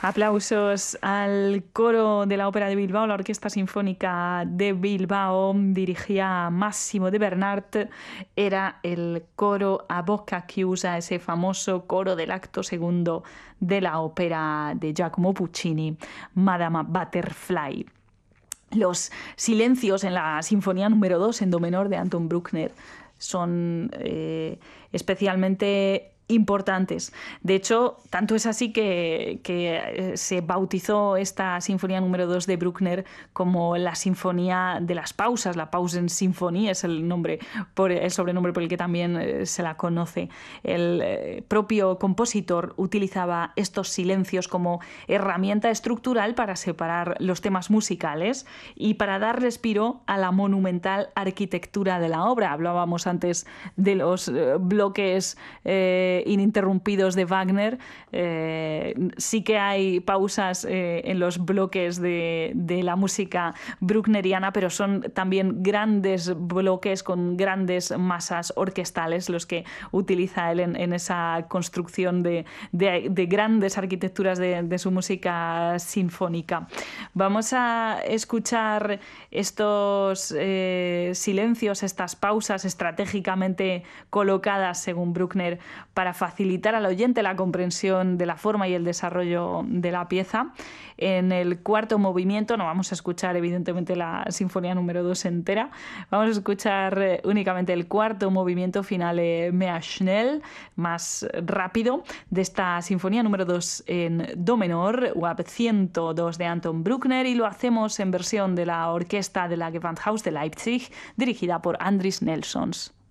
Aplausos al coro de la Ópera de Bilbao. La Orquesta Sinfónica de Bilbao dirigía Massimo de Bernart. Era el coro a bocca chiusa, ese famoso coro del acto segundo de la ópera de Giacomo Puccini, Madama Butterfly. Los silencios en la Sinfonía número 2 en do menor de Anton Bruckner son especialmente importantes. De hecho, tanto es así que se bautizó esta Sinfonía número 2 de Bruckner como la Sinfonía de las Pausas. La Pausensinfonie es el sobrenombre por el que también se la conoce. El propio compositor utilizaba estos silencios como herramienta estructural para separar los temas musicales y para dar respiro a la monumental arquitectura de la obra. Hablábamos antes de los bloques ininterrumpidos de Wagner. Sí que hay pausas en los bloques de la música bruckneriana, pero son también grandes bloques con grandes masas orquestales los que utiliza él en esa construcción de grandes arquitecturas de su música sinfónica. Vamos a escuchar estos silencios, estas pausas estratégicamente colocadas según Bruckner para facilitar al oyente la comprensión de la forma y el desarrollo de la pieza. En el cuarto movimiento no vamos a escuchar evidentemente la Sinfonía número 2 entera, vamos a escuchar únicamente el cuarto movimiento final, mehr schnell, más rápido, de esta Sinfonía número 2 en do menor, UAP 102 de Anton Bruckner, y lo hacemos en versión de la orquesta de la Gewandhaus de Leipzig, dirigida por Andris Nelsons.